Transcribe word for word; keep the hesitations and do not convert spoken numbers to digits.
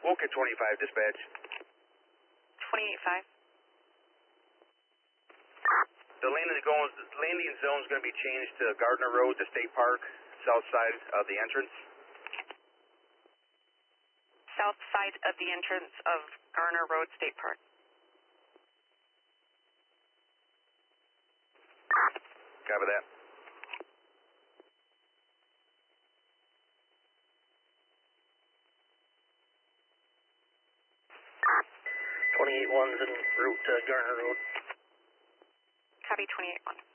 Woken twenty-five, dispatch. twenty-eight five. The landing, goes, landing zone is going to be changed to Gardner Road, the State Park, south side of the entrance. South side of the entrance of Garner Road State Park. Copy that. twenty-eight one's en route to Garner Road. Copy twenty-eight one.